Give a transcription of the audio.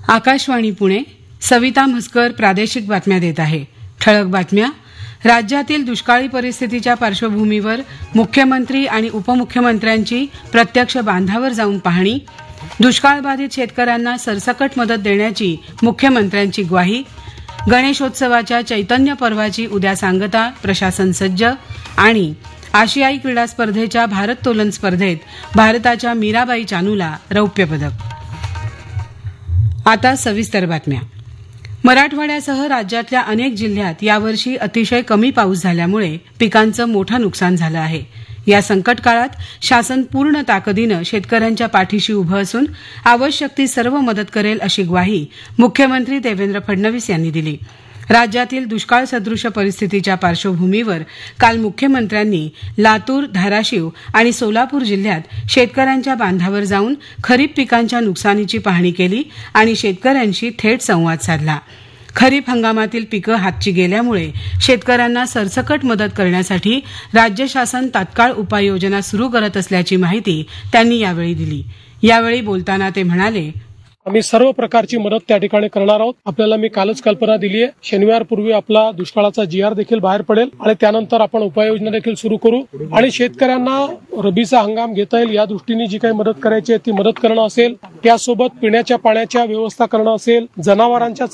आकाशवाणी पुणे. सविता म्हसकर प्रादेशिक बातम्या देत आहे. ठळक बातम्या. राज्यातील दुष्काळी परिस्थितीच्या पार्श्वभूमीवर मुख्यमंत्री आणि उपमुख्यमंत्र्यांची प्रत्यक्ष बांधावर जाऊन पाहणी. दुष्काळबाधित शेतकऱ्यांना सरसकट मदत देण्याची मुख्यमंत्र्यांची ग्वाही. गणेशोत्सवाच्या चैतन्य पर्वाची उद्या सांगता, प्रशासन सज्ज. आणि आशियाई क्रीडा स्पर्धेच्या भारोत्तोलन स्पर्धेत भारताच्या मीराबाई चानूला रौप्य पदक. आता सविस्तर बातम्या. मराठवाड्यासह राज्यातल्या अनेक जिल्ह्यात यावर्षी अतिशय कमी पाऊस झाल्यामुळे पिकांचं मोठं नुकसान झालं आहे. या संकट काळात शासन पूर्ण ताकदीनं शेतकऱ्यांच्या पाठीशी उभं असून आवश्यक ती सर्व मदत करेल अशी ग्वाही मुख्यमंत्री देवेंद्र फडणवीस यांनी दिली. राज्यातील दुष्काळ सदृश परिस्थितीच्या पार्श्वभूमीवर काल मुख्यमंत्र्यांनी लातूर, धाराशिव आणि सोलापूर जिल्ह्यात शेतकऱ्यांच्या बांधावर जाऊन खरीप पिकांच्या नुकसानीची पाहणी केली आणि शेतकऱ्यांशी थेट संवाद साधला. खरीप हंगामातील पिकं हातची गेल्यामुळे शेतकऱ्यांना सरसकट मदत करण्यासाठी राज्य शासन तात्काळ उपाययोजना सुरू करत असल्याची माहिती त्यांनी यावेळी दिली. यावेळी बोलताना ते म्हणाले, आम्ही सर्व प्रकारची मदत त्या ठिकाणी करणार आहोत. आपल्याला मी कालच कल्पना दिली आहे. शनिवारपूर्वी आपला दुष्काळाचा GR देखील बाहेर पडेल आणि त्यानंतर आपण उपाययोजना देखील सुरू करू आणि शेतकऱ्यांना रबीचा हंगाम घेता येईल या दृष्टीने जी काही मदत करायची आहे ती मदत करणं असेल, त्यासोबत पिण्याच्या पाण्याच्या व्यवस्था करणं असेल, जनावरांच्या